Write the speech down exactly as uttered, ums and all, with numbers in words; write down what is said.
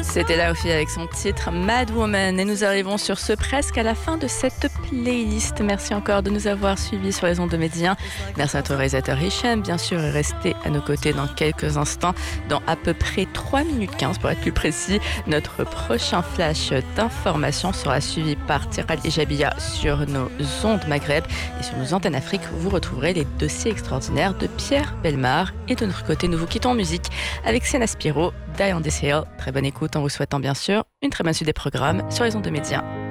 C'était Laofi avec son titre Mad Woman et nous arrivons sur ce presque à la fin de cette playlist. Merci encore de nous avoir suivis sur les ondes de Médien. Merci à notre réalisateur Hicham, bien sûr, et restez à nos côtés dans quelques instants, dans à peu près trois minutes quinze pour être plus précis. Notre prochain flash d'information sera suivi par Tiral et Jabia sur nos ondes Maghreb et sur nos antennes Afrique. Vous retrouverez les dossiers extraordinaires de Pierre Bellemare. Et de notre côté, nous vous quittons en musique avec Sienna Spiro, Die on This Hill. Très bonne écoute en vous souhaitant bien sûr une très bonne suite des programmes sur les ondes de Médien.